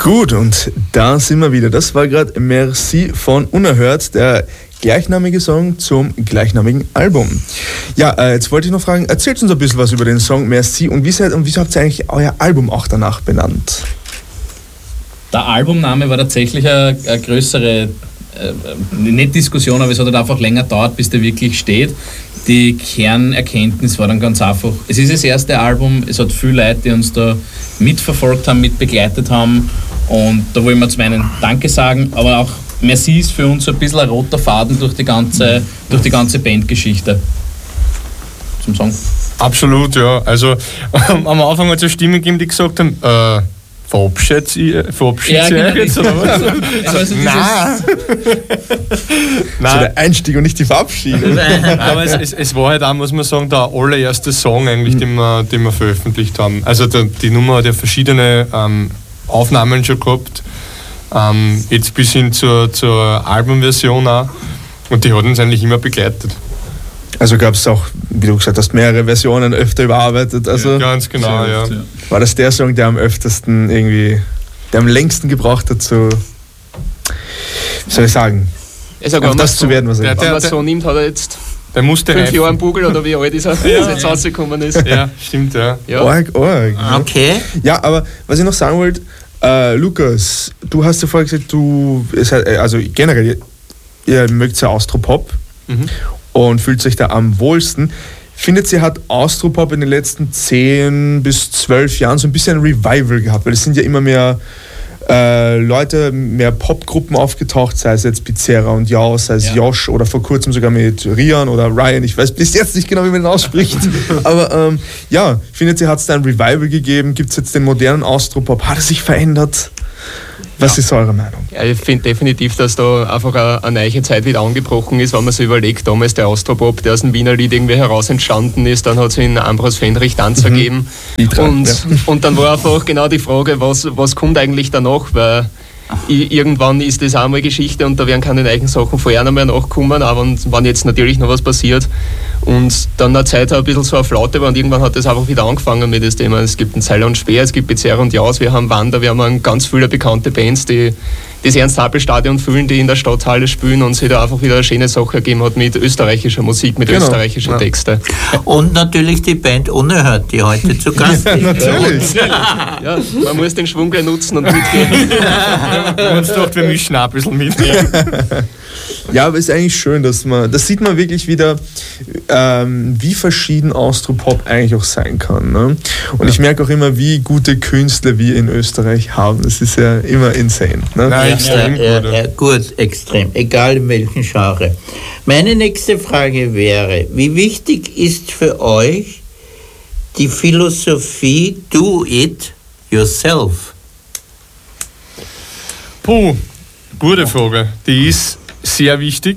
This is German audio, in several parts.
Gut, und da sind wir wieder. Das war gerade Merci von Unerhört, der gleichnamige Song zum gleichnamigen Album. Ja, jetzt wollte ich noch fragen, erzählt uns ein bisschen was über den Song Merci und wieso habt ihr eigentlich euer Album auch danach benannt? Der Albumname war tatsächlich eine größere, nicht Diskussion, aber es hat halt einfach länger gedauert, bis der wirklich steht. Die Kernerkenntnis war dann ganz einfach, es ist das erste Album, es hat viele Leute, die uns da mitverfolgt haben, mitbegleitet haben und da wollen wir zum einen Danke sagen, aber auch Merci ist für uns so ein bisschen ein roter Faden durch die ganze Bandgeschichte zum Song. Absolut, ja. Also am Anfang hat es eine Stimme gegeben, die gesagt haben, verabschiedet ihr jetzt oder was? Also Nein. So der Einstieg und nicht die Verabschiedung. Aber es war halt auch, muss man sagen, der allererste Song eigentlich, den wir veröffentlicht haben. Also die Nummer hat ja verschiedene Aufnahmen schon gehabt, jetzt bis hin zur Albumversion auch. Und die hat uns eigentlich immer begleitet. Also gab es auch, wie du gesagt hast, mehrere Versionen öfter überarbeitet. Also ja, ganz genau, ja. War das der Song, der am öftesten irgendwie, der am längsten gebraucht hat, so, wie soll ich sagen, auf das zu werden, was er wenn man so nimmt, hat er jetzt der musste 5 Jahre am Bugel oder wie alt ist er, als jetzt rausgekommen ist. Ja, stimmt, ja. Org. Okay. Ja, aber was ich noch sagen wollte, Lukas, du hast ja vorher gesagt, also generell, ihr mögt ja Austropop und fühlt sich da am wohlsten. Findet ihr, hat Austropop in den letzten 10 bis 12 Jahren so ein bisschen ein Revival gehabt? Weil es sind ja immer mehr Leute, mehr Popgruppen aufgetaucht, sei es jetzt Pizzera und Jaus, sei es Josh oder vor kurzem sogar mit Rian oder Ryan, ich weiß bis jetzt nicht genau, wie man den ausspricht. Aber findet ihr, hat es da ein Revival gegeben? Gibt es jetzt den modernen Austropop? Hat er sich verändert? Was ist eure Meinung? Ja, ich finde definitiv, dass da einfach eine neue Zeit wieder angebrochen ist, wenn man sich überlegt, damals der Austropop, der aus dem Wiener Lied irgendwie heraus entstanden ist, dann hat es in Ambros Fendrich Tanz ergeben. Und dann war einfach genau die Frage, was kommt eigentlich danach, weil irgendwann ist das auch mal Geschichte und da werden keine neuen Sachen vorher noch mehr nachkommen, aber wenn jetzt natürlich noch was passiert und dann eine Zeit ein bisschen so eine Flaute war und irgendwann hat das einfach wieder angefangen mit dem Thema. Es gibt einen Zeiler und Speer, es gibt Pizzera und Jaus, wir haben Wander, wir haben ganz viele bekannte Bands, die das Ernst-Happel-Stadion füllen, die in der Stadthalle spielen und sich da einfach wieder eine schöne Sache ergeben hat mit österreichischer Musik, mit österreichischen Texten. Und natürlich die Band Unerhört, die heute zu Gast ist. Natürlich. Ja, man muss den Schwung gleich nutzen und mitgehen. Wir haben uns gedacht, wir mischen auch ein bisschen mit. Ja, aber es ist eigentlich schön, das sieht man wirklich wieder, wie verschieden Austropop eigentlich auch sein kann. Ne? Und ich merke auch immer, wie gute Künstler wir in Österreich haben. Das ist ja immer insane. Ne? Nein, extrem gut, extrem. Egal in welchem Genre. Meine nächste Frage wäre, wie wichtig ist für euch die Philosophie Do It Yourself? Gute Frage. Die ist sehr wichtig.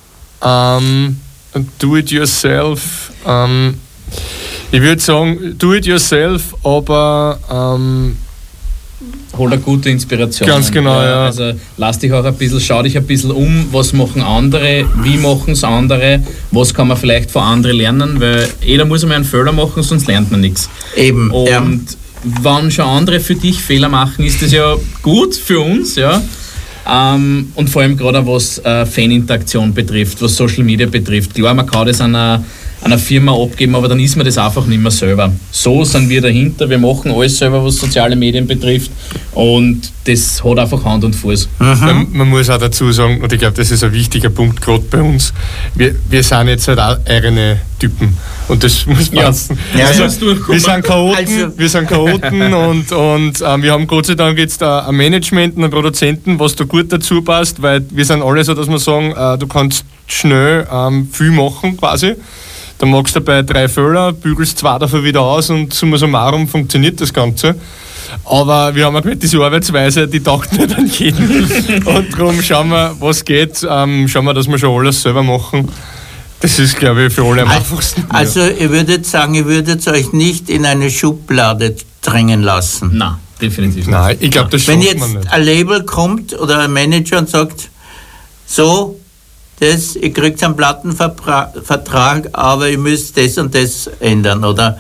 Do it yourself. Ich würde sagen, do it yourself, aber hol eine gute Inspiration. Ganz genau, ja. Also lass dich auch schau dich ein bisschen um, was machen andere, wie machen es andere, was kann man vielleicht von anderen lernen, weil jeder muss einmal einen Fehler machen, sonst lernt man nichts. Eben. Und wenn schon andere für dich Fehler machen, ist das ja gut für uns, ja. Und vor allem gerade was Faninteraktion betrifft, was Social Media betrifft. Klar, man kann das einer Firma abgeben, aber dann ist man das einfach nicht mehr selber. So sind wir dahinter, wir machen alles selber, was soziale Medien betrifft und das hat einfach Hand und Fuß. Man muss auch dazu sagen, und ich glaube, das ist ein wichtiger Punkt, gerade bei uns, wir sind jetzt halt auch eigene Typen und das muss passen. Ja. Also, wir sind Chaoten und wir haben Gott sei Dank jetzt ein Management und einen Produzenten, was da gut dazu passt, weil wir sind alle so, dass wir sagen, du kannst schnell viel machen quasi. Dann machst du dabei 3 Fehler, bügelst 2 davon wieder aus und summa summarum funktioniert das Ganze. Aber wir haben auch gemerkt, diese Arbeitsweise, die taugt nicht an jeden. Und darum schauen wir, was geht. Schauen wir, dass wir schon alles selber machen. Das ist, glaube ich, für alle am einfachsten. Also, ihr würdet sagen, ihr würdet euch nicht in eine Schublade drängen lassen? Nein, definitiv nicht. Nein, ich glaube, das Wenn schafft jetzt man nicht. ein Label kommt oder ein Manager und sagt, so, ihr kriegt einen Plattenvertrag, aber ihr müsst das und das ändern, oder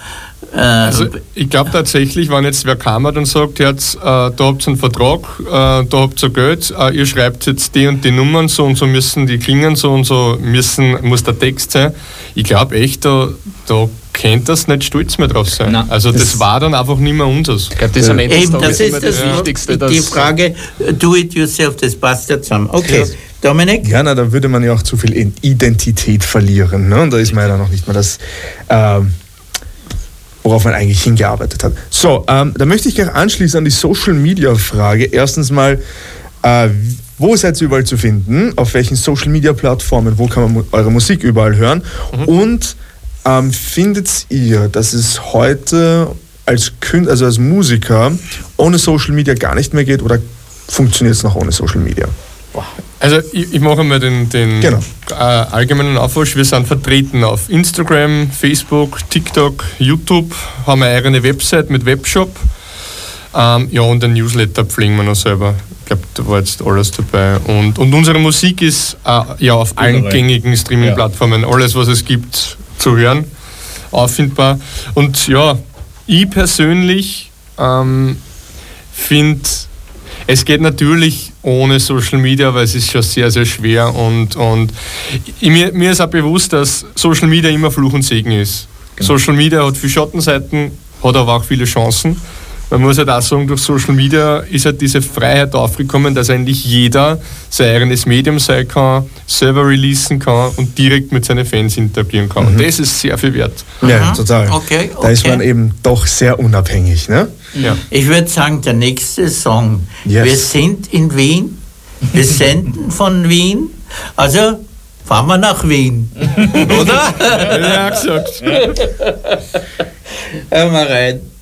Also ich glaube tatsächlich, wenn jetzt wer kam und sagt, jetzt, da habt ihr einen Vertrag, da habt ihr Geld, ihr schreibt jetzt die und die Nummern, so und so müssen die klingen, so und so muss der Text sein. Ich glaube echt, da könnte das nicht stolz mehr drauf sein. Nein. Also das war dann einfach nicht mehr unseres. Ich glaube, das am Ende das ist das Wichtigste. Die Frage, do it yourself, das passt ja zusammen. Okay. Ja. Dominik? Ja, na, da würde man ja auch zu viel Identität verlieren. Ne? Und da ist man ja dann noch nicht mehr das, worauf man eigentlich hingearbeitet hat. So, da möchte ich gleich anschließen an die Social-Media-Frage. Erstens mal, wo seid ihr überall zu finden? Auf welchen Social-Media-Plattformen? Wo kann man eure Musik überall hören? Und findet ihr, dass es heute als Musiker ohne Social-Media gar nicht mehr geht oder funktioniert es noch ohne Social-Media? Also ich mache mal den genau. Allgemeinen Aufwasch. Wir sind vertreten auf Instagram, Facebook, TikTok, YouTube, haben eine eigene Website mit Webshop. Und ein Newsletter pflegen wir noch selber. Ich glaube, da war jetzt alles dabei. Und unsere Musik ist auf allen gängigen Streaming-Plattformen, alles was es gibt, zu hören, auffindbar. Und ja, ich persönlich finde, es geht natürlich ohne Social Media, weil es ist schon sehr, sehr schwer und mir ist auch bewusst, dass Social Media immer Fluch und Segen ist. Genau. Social Media hat viele Schattenseiten, hat aber auch viele Chancen. Man muss halt auch sagen, durch Social Media ist halt diese Freiheit aufgekommen, dass eigentlich jeder sein eigenes Medium sein kann, selber releasen kann und direkt mit seinen Fans interagieren kann. Und das ist sehr viel wert. Ja, total. Okay. Da ist man eben doch sehr unabhängig. Ne? Ja. Ich würde sagen, der nächste Song. Yes. Wir sind in Wien, wir senden von Wien, also fahren wir nach Wien. Oder? Ja, gesagt. Hör mal rein.